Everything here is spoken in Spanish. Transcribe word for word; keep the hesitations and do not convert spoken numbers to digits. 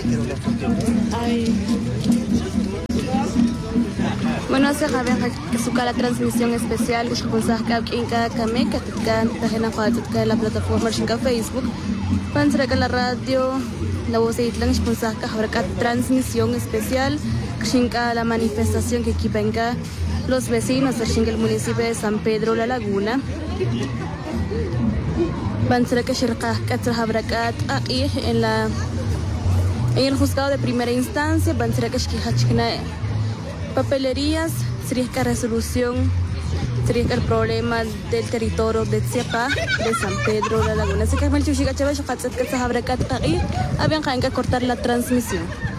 Ay. Bueno, hace Javier que suca la transmisión especial que consajka en cada came que te tajena que la plataforma en Facebook. Pansra que la radio la voz de Itlan consajka habrá transmisión especial que la manifestación que equipenga los vecinos del municipio de San Pedro La Laguna. Pansra que shirka que habrá ahí en la en el juzgado de primera instancia. Pansra que shkihachkina papelerías, sería que resolución, sería que el problema del territorio de Tsiapa, de San Pedro La Laguna. Así que el chuchica chévere, yo que se habrá que habían que cortar la transmisión.